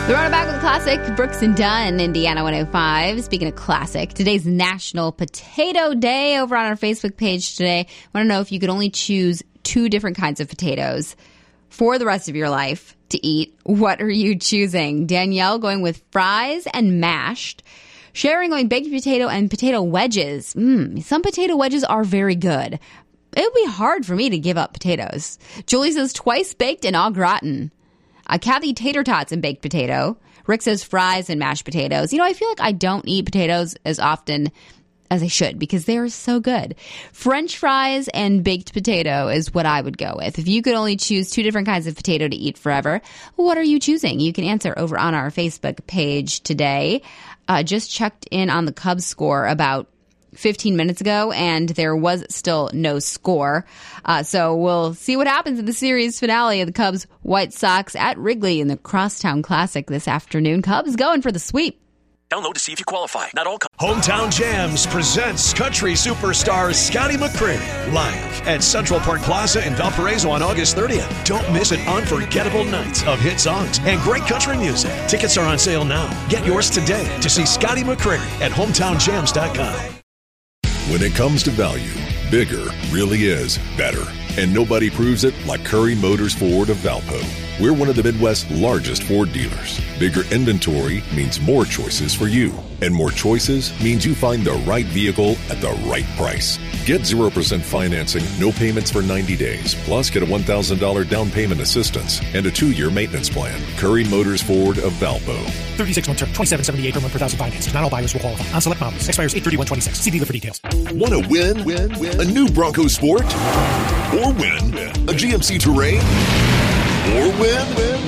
We're on back with a classic, Brooks and Dunn, Indiana 105. Speaking of classic, today's National Potato Day. Over on our Facebook page today, I want to know if you could only choose 2 different kinds of potatoes for the rest of your life to eat. What are you choosing? Danielle going with fries and mashed. Sharon going baked potato and potato wedges. Some potato wedges are very good. It would be hard for me to give up potatoes. Julie says twice baked and au gratin. Kathy, tater tots and baked potato. Rick says fries and mashed potatoes. I feel like I don't eat potatoes as often as I should because they are so good. French fries and baked potato is what I would go with. If you could only choose 2 different kinds of potato to eat forever, what are you choosing? You can answer over on our Facebook page today. Just checked in on the Cubs score about 15 minutes ago, and there was still no score. So we'll see what happens in the series finale of the Cubs White Sox at Wrigley in the Crosstown Classic this afternoon. Cubs going for the sweep. Download to see if you qualify. Not all. Hometown Jams presents country superstar Scotty McCreery live at Central Park Plaza in Valparaiso on August 30th. Don't miss an unforgettable night of hit songs and great country music. Tickets are on sale now. Get yours today to see Scotty McCreery at hometownjams.com. When it comes to value, bigger really is better. And nobody proves it like Curry Motors Ford of Valpo. We're one of the Midwest's largest Ford dealers. Bigger inventory means more choices for you. And more choices means you find the right vehicle at the right price. Get 0% financing, no payments for 90 days. Plus, get a $1,000 down payment assistance and a 2-year maintenance plan. Curry Motors Ford of Valpo. 36-month term, $2,778 per month per thousand financed. Not all buyers will qualify. On select models. Expires 8/31/26. See dealer for details. Want to win? A new Bronco Sport? Or win a GMC Terrain? Or win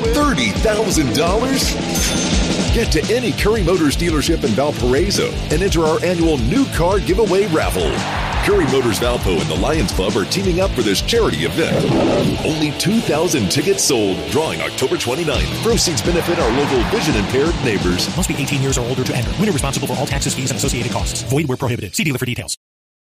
$30,000? Get to any Curry Motors dealership in Valparaiso and enter our annual new car giveaway raffle. Curry Motors Valpo and the Lions Club are teaming up for this charity event. Only 2,000 tickets sold, drawing October 29th. Proceeds benefit our local vision-impaired neighbors. Must be 18 years or older to enter. Winner responsible for all taxes, fees, and associated costs. Void where prohibited. See dealer for details.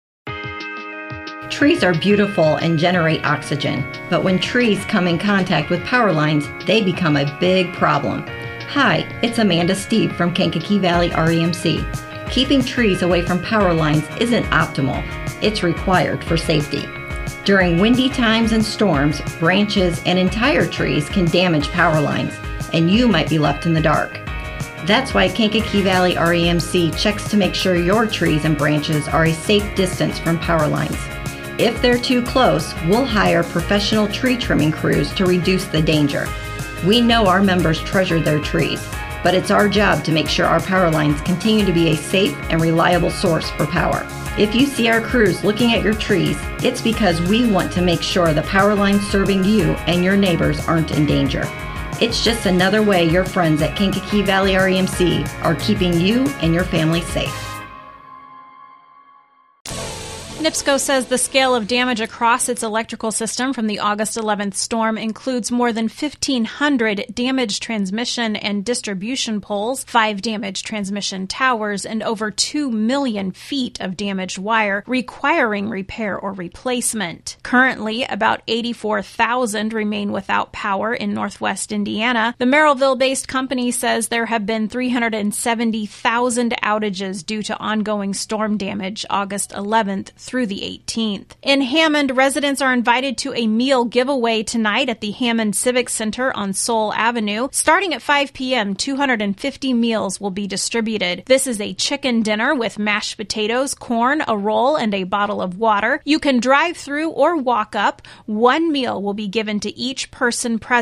Trees are beautiful and generate oxygen, but when trees come in contact with power lines, they become a big problem. Hi, it's Amanda Steve from Kankakee Valley REMC. Keeping trees away from power lines isn't optimal. It's required for safety. During windy times and storms, branches and entire trees can damage power lines, and you might be left in the dark. That's why Kankakee Valley REMC checks to make sure your trees and branches are a safe distance from power lines. If they're too close, we'll hire professional tree trimming crews to reduce the danger. We know our members treasure their trees, but it's our job to make sure our power lines continue to be a safe and reliable source for power. If you see our crews looking at your trees, it's because we want to make sure the power lines serving you and your neighbors aren't in danger. It's just another way your friends at Kankakee Valley REMC are keeping you and your family safe. NIPSCO says the scale of damage across its electrical system from the August 11th storm includes more than 1,500 damaged transmission and distribution poles, 5 damaged transmission towers, and over 2 million feet of damaged wire requiring repair or replacement. Currently, about 84,000 remain without power in northwest Indiana. The Merrillville-based company says there have been 370,000 outages due to ongoing storm damage August 11th through the 18th. In Hammond, residents are invited to a meal giveaway tonight at the Hammond Civic Center on Soul Avenue. Starting at 5 p.m., 250 meals will be distributed. This is a chicken dinner with mashed potatoes, corn, a roll, and a bottle of water. You can drive through or walk up. One meal will be given to each person present